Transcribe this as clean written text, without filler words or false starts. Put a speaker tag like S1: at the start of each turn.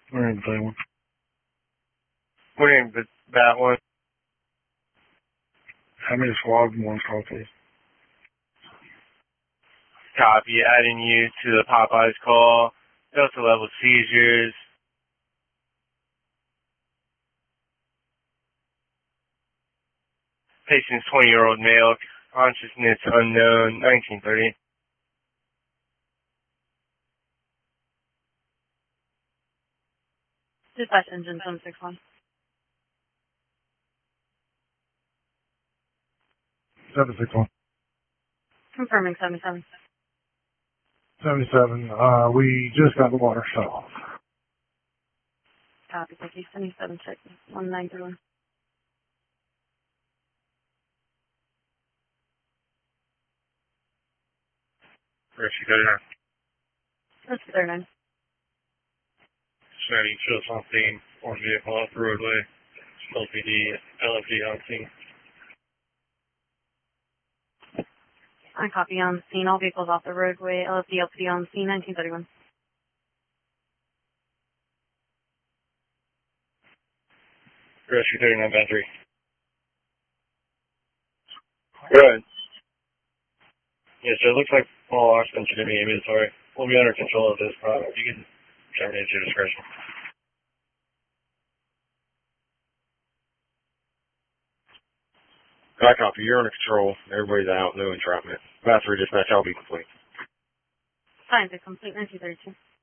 S1: We're in play one.
S2: We're in that one.
S1: How many squad and one call, please?
S2: Copy. Adding you to the Popeyes call. Delta level seizures. Patient's 20-year-old male. Consciousness unknown. 1930.
S3: Dispatch engine 761.
S1: 761.
S3: Confirming 77.
S1: 77. We just got the water shut off.
S3: Copy, thank you. 77 check. 1931.
S2: Rescue 39.
S3: Rescue 39.
S2: Starting show something on vehicle off the roadway. LPD, LFD on scene.
S3: I copy on scene. All vehicles off the roadway. LFD, LPD on scene. 1931.
S2: Rescue 39, band 3. Go ahead. Yes, sir. It looks like all occupants are going to be ambulatory. We'll be under control of this product. You can terminate at your discretion. I copy. You're under control. Everybody's out. No entrapment. Band 3 dispatch. I'll be complete.
S3: Fine, to complete 1932.